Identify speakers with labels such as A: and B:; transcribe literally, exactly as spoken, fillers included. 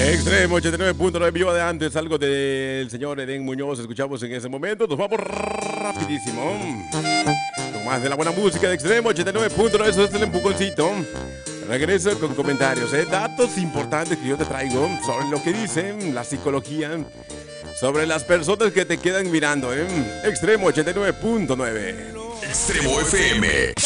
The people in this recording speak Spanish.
A: Extremo ochenta y nueve punto nueve, vivo de antes, algo del señor Edén Muñoz, escuchamos en ese momento, nos vamos rapidísimo, con más de la buena música de Extremo ochenta y nueve punto nueve, eso es el empujoncito. Regreso con comentarios, ¿eh? Datos importantes que yo te traigo sobre lo que dicen la psicología, sobre las personas que te quedan mirando, ¿eh? Extremo ochenta y nueve punto nueve.
B: Extremo F M.